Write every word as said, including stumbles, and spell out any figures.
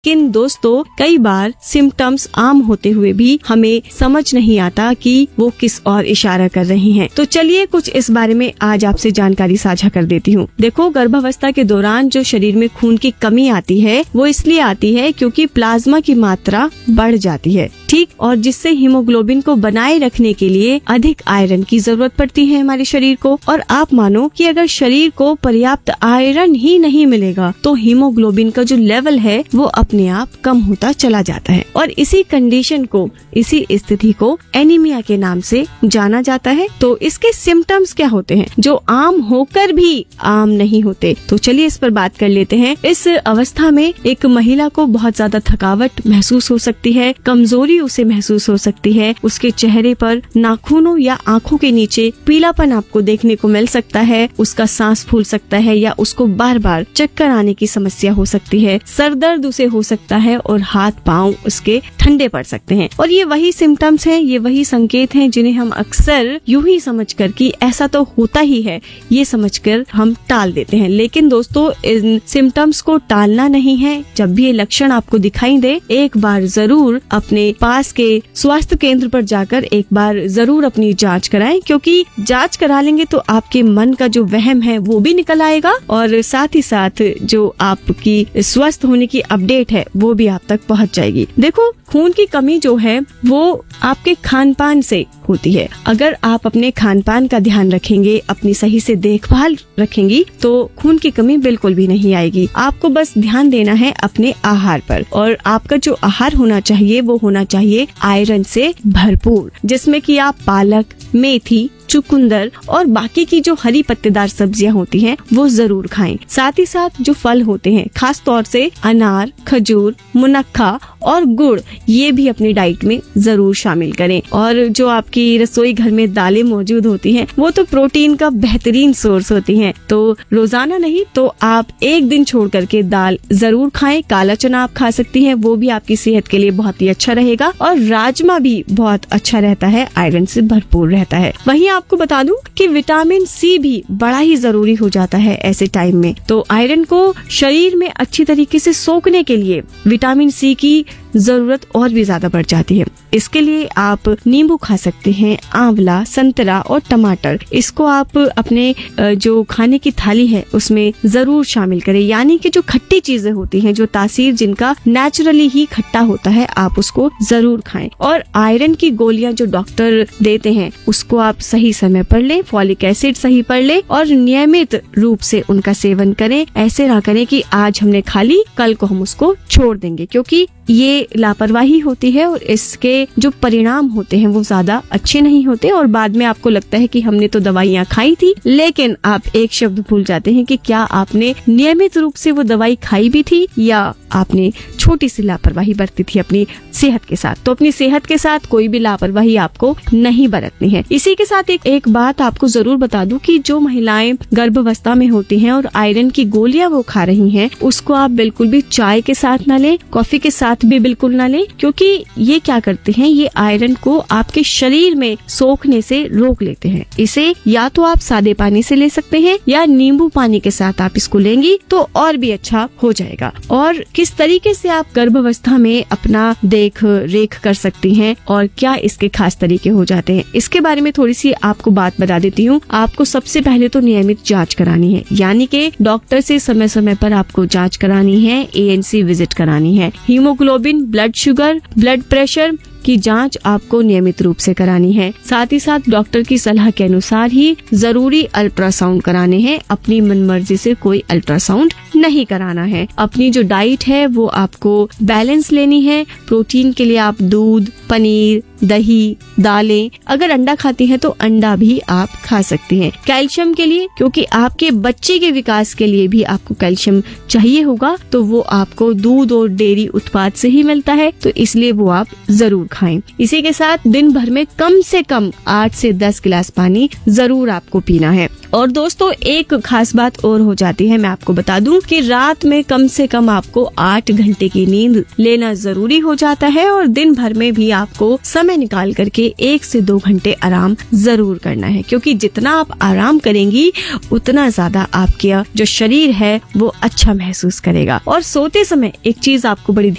लेकिन दोस्तों कई बार सिम्टम्स आम होते हुए भी हमें समझ नहीं आता कि वो किस और इशारा कर रही हैं। तो चलिए कुछ इस बारे में आज आपसे जानकारी साझा कर देती हूँ। देखो, गर्भावस्था के दौरान जो शरीर में खून की कमी आती है वो इसलिए आती है क्योंकि प्लाज्मा की मात्रा बढ़ जाती है, ठीक, और जिससे हीमोग्लोबिन को बनाए रखने के लिए अधिक आयरन की जरूरत पड़ती है हमारे शरीर को। और आप मानो कि अगर शरीर को पर्याप्त आयरन ही नहीं मिलेगा तो हीमोग्लोबिन का जो लेवल है वो अपने आप कम होता चला जाता है। और इसी कंडीशन को, इसी स्थिति को एनीमिया के नाम से जाना जाता है। तो इसके सिम्टम्स क्या होते हैं जो आम होकर भी आम नहीं होते? तो चलिए इस पर बात कर लेते हैं। इस अवस्था में एक महिला को बहुत ज्यादा थकावट महसूस हो सकती है, कमजोरी उसे महसूस हो सकती है, उसके चेहरे पर नाखूनों या आंखों के नीचे पीलापन आपको देखने को मिल सकता है, उसका सांस फूल सकता है या उसको बार बार चक्कर आने की समस्या हो सकती है, सर दर्द उसे हो सकता है और हाथ पांव उसके ठंडे पड़ सकते हैं। और ये वही सिम्टम्स हैं, ये वही संकेत हैं जिन्हें हम अक्सर यूं ही समझकर कि ऐसा तो होता ही है, ये समझकर हम टाल देते हैं। लेकिन दोस्तों, इन सिम्टम्स को टालना नहीं है। जब भी ये लक्षण आपको दिखाई दे, एक बार जरूर अपने पास के स्वास्थ्य केंद्र पर जाकर एक बार जरूर अपनी जांच कराएं, क्योंकि जांच करा लेंगे तो आपके मन का जो वहम है वो भी निकल आएगा और साथ ही साथ जो आपकी स्वस्थ होने की अपडेट है वो भी आप तक पहुंच जाएगी। देखो, खून की कमी जो है वो आपके खान पान से होती है। अगर आप अपने खान पान का ध्यान रखेंगे, अपनी सही से देखभाल रखेंगी, तो खून की कमी बिल्कुल भी नहीं आएगी। आपको बस ध्यान देना है अपने आहार पर, और आपका जो आहार होना चाहिए वो होना चाहिए आयरन से भरपूर, जिसमें कि आप पालक, मेथी, चुकंदर और बाकी की जो हरी पत्तेदार सब्जियां होती हैं वो जरूर खाएं। साथ ही साथ जो फल होते हैं, खास तौर से अनार, खजूर, मुनक्का और गुड़, ये भी अपनी डाइट में जरूर शामिल करें। और जो आपकी रसोई घर में दालें मौजूद होती हैं वो तो प्रोटीन का बेहतरीन सोर्स होती हैं। तो रोजाना नहीं तो आप एक दिन छोड़ करके दाल जरूर खाएं। काला चना आप खा सकती हैं, वो भी आपकी सेहत के लिए बहुत ही अच्छा रहेगा। और राजमा भी बहुत अच्छा रहता है, आयरन से भरपूर रहता है। वहीं आपको बता दूं कि विटामिन सी भी बड़ा ही जरूरी हो जाता है ऐसे टाइम में। तो आयरन को शरीर में अच्छी तरीके से सोखने के लिए विटामिन सी की जरूरत और भी ज्यादा बढ़ जाती है। इसके लिए आप नींबू खा सकते हैं, आंवला, संतरा और टमाटर। इसको आप अपने जो खाने की थाली है उसमें जरूर शामिल करें। यानी कि जो खट्टी चीजें होती हैं, जो तासीर जिनका नेचुरली ही खट्टा होता है, आप उसको जरूर खाएं। और आयरन की गोलियां जो डॉक्टर देते हैं उसको आप सही समय पर लें, फॉलिक एसिड सही पर लें और नियमित रूप से उनका सेवन करें। ऐसे ना करें कि आज हमने खा ली, कल को हम उसको छोड़ देंगे, क्योंकि ये लापरवाही होती है और इसके जो परिणाम होते हैं वो ज्यादा अच्छे नहीं होते। और बाद में आपको लगता है कि हमने तो दवाइयाँ खाई थी, लेकिन आप एक शब्द भूल जाते हैं कि क्या आपने नियमित रूप से वो दवाई खाई भी थी या आपने छोटी सी लापरवाही बरती थी अपनी सेहत के साथ। तो अपनी सेहत के साथ कोई भी लापरवाही आपको नहीं बरतनी है। इसी के साथ एक एक बात आपको जरूर बता दूं कि जो महिलाएं गर्भावस्था में होती हैं और आयरन की गोलियां वो खा रही हैं, उसको आप बिल्कुल भी चाय के साथ ना लें, कॉफी के साथ भी बिल्कुल ना लें, क्योंकि ये क्या करते हैं, ये आयरन को आपके शरीर में सोखने से रोक लेते हैं। इसे या तो आप सादे पानी से ले सकते हैं या नींबू पानी के साथ आप इसको लेंगी तो और भी अच्छा हो जाएगा। और किस तरीके से आप गर्भावस्था में अपना देख रेख कर सकती हैं और क्या इसके खास तरीके हो जाते हैं, इसके बारे में थोड़ी सी आपको बात बता देती हूँ। आपको सबसे पहले तो नियमित जांच करानी है, यानी कि डॉक्टर से समय समय पर आपको जांच करानी है, ए एन सी विजिट करानी है। Haemoglobin, blood sugar, blood pressure की जांच आपको नियमित रूप से करानी है। साथ ही साथ डॉक्टर की सलाह के अनुसार ही जरूरी अल्ट्रासाउंड कराने हैं। अपनी मनमर्जी से कोई अल्ट्रासाउंड नहीं कराना है। अपनी जो डाइट है वो आपको बैलेंस लेनी है। प्रोटीन के लिए आप दूध, पनीर, दही, दालें, अगर अंडा खाती हैं तो अंडा भी आप खा सकती हैं। कैल्शियम के लिए, क्योंकि आपके बच्चे के विकास के लिए भी आपको कैल्शियम चाहिए होगा, तो वो आपको दूध और डेयरी उत्पाद से ही मिलता है, तो इसलिए वो आप जरूर खाएं। इसी के साथ दिन भर में कम से कम आठ से दस गिलास पानी जरूर आपको पीना है। और दोस्तों, एक खास बात और हो जाती है, मैं आपको बता दूं कि रात में कम से कम आपको आठ घंटे की नींद लेना जरूरी हो जाता है और दिन भर में भी आपको समय निकाल करके एक से दो घंटे आराम जरूर करना है, क्योंकि जितना आप आराम करेंगी उतना ज्यादा आपका जो शरीर है वो अच्छा महसूस करेगा। और सोते समय एक चीज आपको बड़ी